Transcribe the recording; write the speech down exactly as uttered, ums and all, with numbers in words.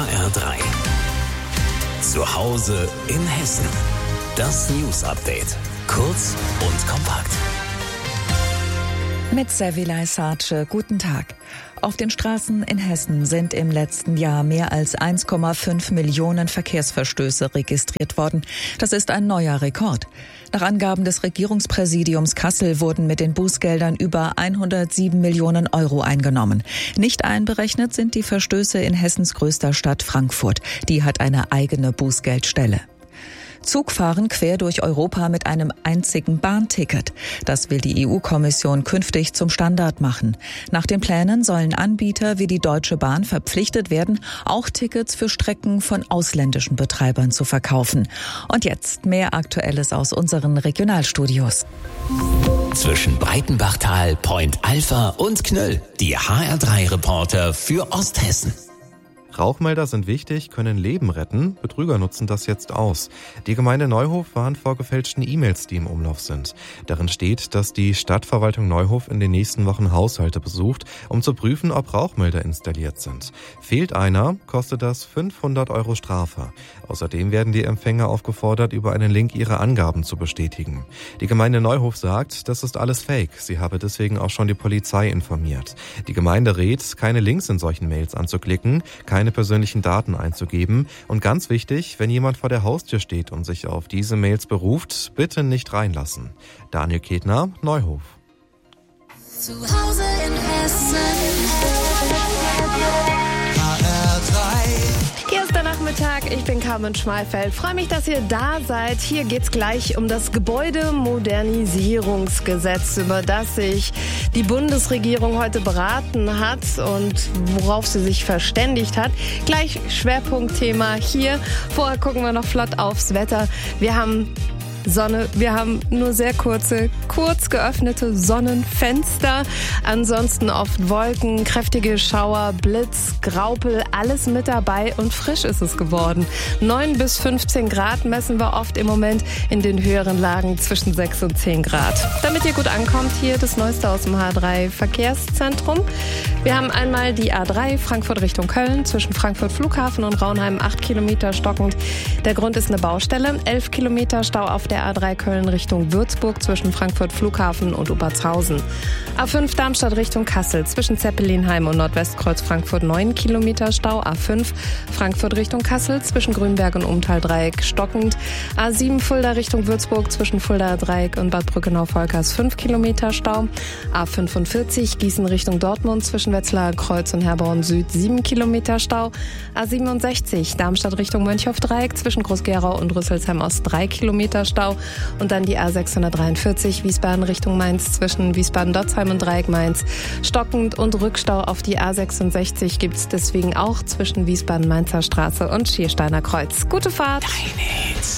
R drei. Zu Hause in Hessen. Das News Update. Kurz und kompakt. Mit Sevilay Sace, guten Tag. Auf den Straßen in Hessen sind im letzten Jahr mehr als eins Komma fünf Millionen Verkehrsverstöße registriert worden. Das ist ein neuer Rekord. Nach Angaben des Regierungspräsidiums Kassel wurden mit den Bußgeldern über hundertsieben Millionen Euro eingenommen. Nicht einberechnet sind die Verstöße in Hessens größter Stadt Frankfurt. Die hat eine eigene Bußgeldstelle. Zugfahren quer durch Europa mit einem einzigen Bahnticket. Das will die E U-Kommission künftig zum Standard machen. Nach den Plänen sollen Anbieter wie die Deutsche Bahn verpflichtet werden, auch Tickets für Strecken von ausländischen Betreibern zu verkaufen. Und jetzt mehr Aktuelles aus unseren Regionalstudios. Zwischen Breitenbachtal, Point Alpha und Knöll. Die H R drei Reporter für Osthessen. Rauchmelder sind wichtig, können Leben retten. Betrüger nutzen das jetzt aus. Die Gemeinde Neuhof warnt vor gefälschten E-Mails, die im Umlauf sind. Darin steht, dass die Stadtverwaltung Neuhof in den nächsten Wochen Haushalte besucht, um zu prüfen, ob Rauchmelder installiert sind. Fehlt einer, kostet das fünfhundert Euro Strafe. Außerdem werden die Empfänger aufgefordert, über einen Link ihre Angaben zu bestätigen. Die Gemeinde Neuhof sagt, das ist alles Fake. Sie habe deswegen auch schon die Polizei informiert. Die Gemeinde rät, keine Links in solchen Mails anzuklicken, keine persönlichen Daten einzugeben und ganz wichtig, wenn jemand vor der Haustür steht und sich auf diese Mails beruft, bitte nicht reinlassen. Daniel Ketner, Neuhof. Zu Hause in Hessen. H R drei. Hier ist der Nachmittag, ich bin Carmen Schmalfeld. Freue mich, dass ihr da seid. Hier geht es gleich um das Gebäudemodernisierungsgesetz, über das sich die Bundesregierung heute beraten hat und worauf sie sich verständigt hat. Gleich Schwerpunktthema hier. Vorher gucken wir noch flott aufs Wetter. Wir haben Sonne. Wir haben nur sehr kurze, kurz geöffnete Sonnenfenster. Ansonsten oft Wolken, kräftige Schauer, Blitz, Graupel, alles mit dabei und frisch ist es geworden. neun bis fünfzehn Grad messen wir oft im Moment, in den höheren Lagen zwischen sechs und zehn Grad. Damit ihr gut ankommt, hier das Neueste aus dem H drei Verkehrszentrum. Wir haben einmal die A drei Frankfurt Richtung Köln, zwischen Frankfurt Flughafen und Raunheim acht Kilometer stockend. Der Grund ist eine Baustelle, elf Kilometer Stau auf der A drei Köln Richtung Würzburg zwischen Frankfurt Flughafen und Obertshausen. A fünf Darmstadt Richtung Kassel zwischen Zeppelinheim und Nordwestkreuz Frankfurt neun Kilometer Stau. A fünf Frankfurt Richtung Kassel zwischen Grünberg und Umtal-Dreieck stockend. A sieben Fulda Richtung Würzburg zwischen Fulda-Dreieck und Bad Brückenau-Volkers fünf Kilometer Stau. A fünfundvierzig Gießen Richtung Dortmund zwischen Wetzlar Kreuz und Herborn Süd sieben Kilometer Stau. A siebenundsechzig Darmstadt Richtung Mönchhof-Dreieck zwischen Groß-Gerau und Rüsselsheim Ost drei Kilometer Stau. Und dann die A sechshundertdreiundvierzig Wiesbaden Richtung Mainz zwischen Wiesbaden-Dotzheim und Dreieck Mainz stockend und Rückstau auf die A sechsundsechzig gibt es deswegen auch zwischen Wiesbaden-Mainzer Straße und Schiersteiner Kreuz. Gute Fahrt!